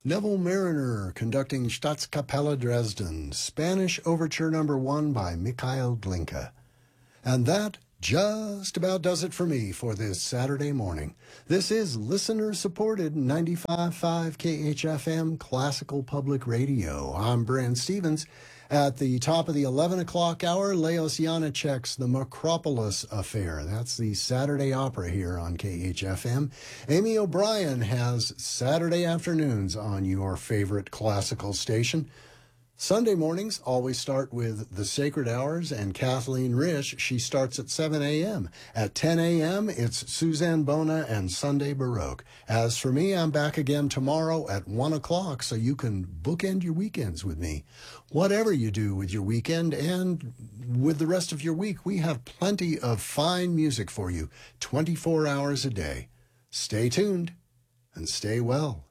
Neville Mariner conducting Staatskapelle Dresden, Spanish Overture No. 1 by Mikhail Glinka. And that just about does it for me for this Saturday morning. This is listener-supported 95.5 KHFM Classical Public Radio. I'm Brand Stevens. At the top of the 11 o'clock hour, Leos Janicek's The Macropolis Affair. That's the Saturday opera here on KHFM. Amy O'Brien has Saturday afternoons on your favorite classical station. Sunday mornings always start with The Sacred Hours, and Kathleen Risch, she starts at 7 a.m. At 10 a.m., it's Suzanne Bona and Sunday Baroque. As for me, I'm back again tomorrow at 1 o'clock, so you can bookend your weekends with me. Whatever you do with your weekend and with the rest of your week, we have plenty of fine music for you 24 hours a day. Stay tuned and stay well.